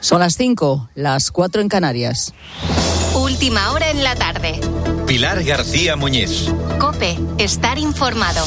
Son las 5, las 4 en Canarias. Última hora en la tarde. Pilar García Muñiz. COPE, estar informado.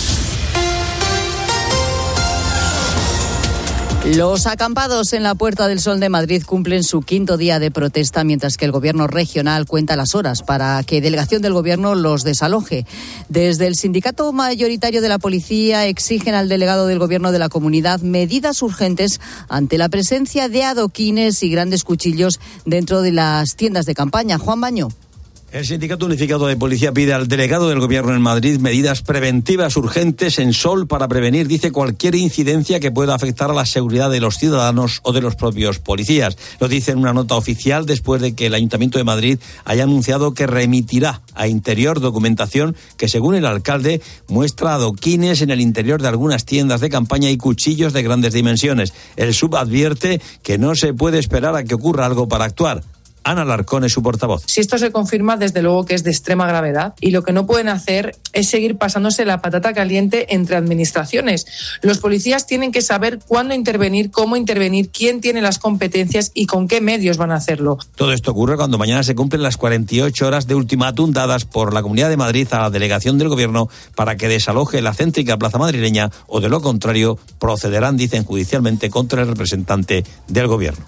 Los acampados en la Puerta del Sol de Madrid cumplen su 5º día de protesta, mientras que el Gobierno regional cuenta las horas para que delegación del Gobierno los desaloje. Desde el sindicato mayoritario de la policía exigen al delegado del Gobierno de la comunidad medidas urgentes ante la presencia de adoquines y grandes cuchillos dentro de las tiendas de campaña. Juan Baño. El Sindicato Unificado de Policía pide al delegado del Gobierno en Madrid medidas preventivas urgentes en Sol para prevenir, dice, cualquier incidencia que pueda afectar a la seguridad de los ciudadanos o de los propios policías. Lo dice en una nota oficial después de que el Ayuntamiento de Madrid haya anunciado que remitirá a Interior documentación que, según el alcalde, muestra adoquines en el interior de algunas tiendas de campaña y cuchillos de grandes dimensiones. El SUB advierte que no se puede esperar a que ocurra algo para actuar. Ana Larcón es su portavoz. Si esto se confirma, desde luego que es de extrema gravedad y lo que no pueden hacer es seguir pasándose la patata caliente entre administraciones. Los policías tienen que saber cuándo intervenir, cómo intervenir, quién tiene las competencias y con qué medios van a hacerlo. Todo esto ocurre cuando mañana se cumplen las 48 horas de ultimátum dadas por la Comunidad de Madrid a la delegación del Gobierno para que desaloje la céntrica plaza madrileña o, de lo contrario, procederán, dicen judicialmente, contra el representante del Gobierno.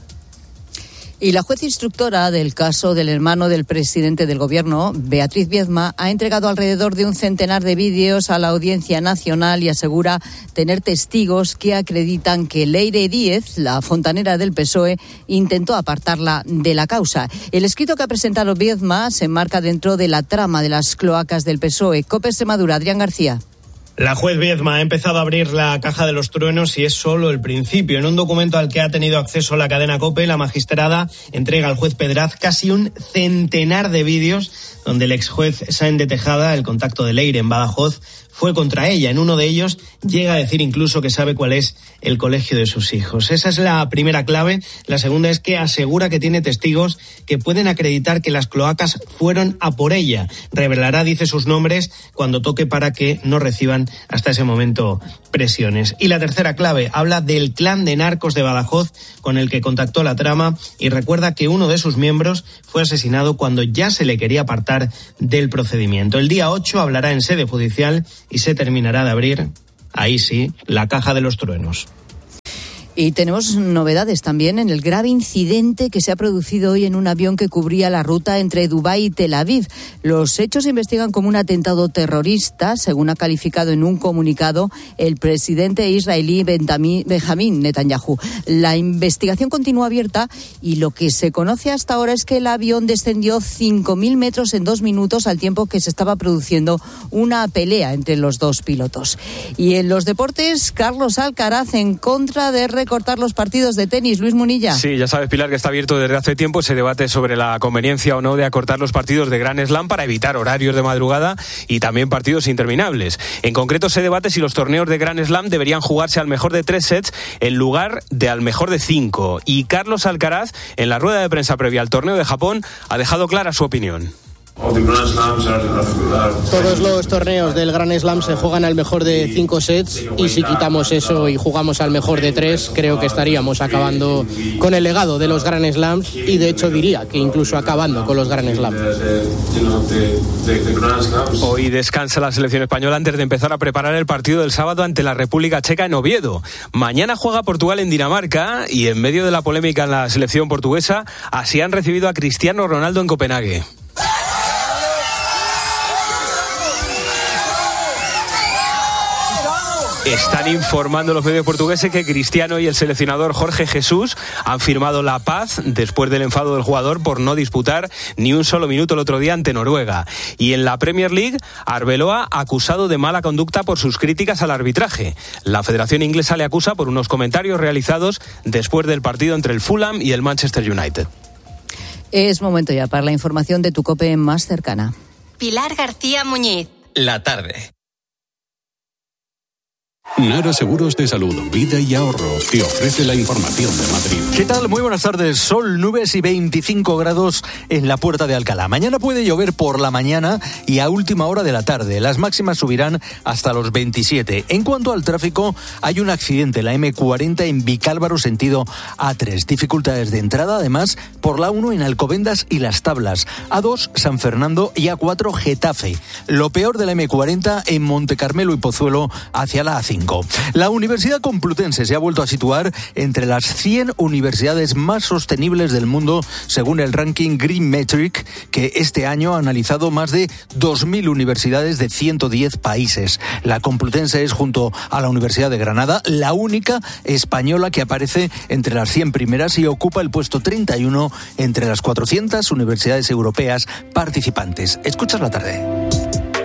Y la juez instructora del caso del hermano del presidente del Gobierno, Beatriz Viedma, ha entregado alrededor de un centenar de vídeos a la Audiencia Nacional y asegura tener testigos que acreditan que Leire Díez, la fontanera del PSOE, intentó apartarla de la causa. El escrito que ha presentado Viedma se enmarca dentro de la trama de las cloacas del PSOE. COPE Extremadura, Adrián García. La juez Viedma ha empezado a abrir la caja de los truenos y es solo el principio. En un documento al que ha tenido acceso la cadena COPE, la magistrada entrega al juez Pedraz casi un centenar de vídeos donde el ex juez Sáenz de Tejada, el contacto de Leire en Badajoz, fue contra ella. En uno de ellos llega a decir incluso que sabe cuál es el colegio de sus hijos. Esa es la primera clave. La segunda es que asegura que tiene testigos que pueden acreditar que las cloacas fueron a por ella. Revelará, dice, sus nombres cuando toque para que no reciban hasta ese momento presiones. Y la tercera clave habla del clan de narcos de Badajoz con el que contactó la trama y recuerda que uno de sus miembros fue asesinado cuando ya se le quería apartar del procedimiento. El día 8 hablará en sede judicial y se terminará de abrir, ahí sí, la caja de los truenos. Y tenemos novedades también en el grave incidente que se ha producido hoy en un avión que cubría la ruta entre Dubái y Tel Aviv. Los hechos se investigan como un atentado terrorista, según ha calificado en un comunicado el presidente israelí Benjamín Netanyahu. La investigación continúa abierta y lo que se conoce hasta ahora es que el avión descendió 5.000 metros en 2 minutos al tiempo que se estaba produciendo una pelea entre los dos pilotos. Y en los deportes, Carlos Alcaraz en contra de cortar los partidos de tenis. Luis Munilla. Sí, ya sabes, Pilar, que está abierto desde hace tiempo ese debate sobre la conveniencia o no de acortar los partidos de Grand Slam para evitar horarios de madrugada y también partidos interminables. En concreto se debate si los torneos de Grand Slam deberían jugarse al mejor de 3 sets en lugar de al mejor de 5. Y Carlos Alcaraz, en la rueda de prensa previa al torneo de Japón, ha dejado clara su opinión. Todos los torneos del Grand Slam se juegan al mejor de 5 sets y si quitamos eso y jugamos al mejor de 3, creo que estaríamos acabando con el legado de los Grand Slams y de hecho diría que incluso acabando con los Grand Slams. Hoy descansa la selección española antes de empezar a preparar el partido del sábado ante la República Checa en Oviedo. Mañana juega Portugal en Dinamarca y en medio de la polémica en la selección portuguesa, así han recibido a Cristiano Ronaldo en Copenhague. Están informando los medios portugueses que Cristiano y el seleccionador Jorge Jesús han firmado la paz después del enfado del jugador por no disputar ni un solo minuto el otro día ante Noruega. Y en la Premier League, Arbeloa acusado de mala conducta por sus críticas al arbitraje. La Federación Inglesa le acusa por unos comentarios realizados después del partido entre el Fulham y el Manchester United. Es momento ya para la información de tu COPE más cercana. Pilar García Muñiz. La tarde. Nara Seguros de Salud, Vida y Ahorro te ofrece la información de Madrid. ¿Qué tal? Muy buenas tardes. Sol, nubes y 25 grados en la Puerta de Alcalá. Mañana puede llover por la mañana y a última hora de la tarde. Las máximas subirán hasta los 27. En cuanto al tráfico, hay un accidente, la M40 en Vicálvaro sentido A3. Dificultades de entrada, además, por la 1 en Alcobendas y Las Tablas. A2 San Fernando y A4 Getafe. Lo peor de la M40 en Montecarmelo y Pozuelo hacia la A5. La Universidad Complutense se ha vuelto a situar entre las 100 universidades más sostenibles del mundo, según el ranking Green Metric, que este año ha analizado más de 2.000 universidades de 110 países. La Complutense es, junto a la Universidad de Granada, la única española que aparece entre las 100 primeras y ocupa el puesto 31 entre las 400 universidades europeas participantes. Escuchas la tarde.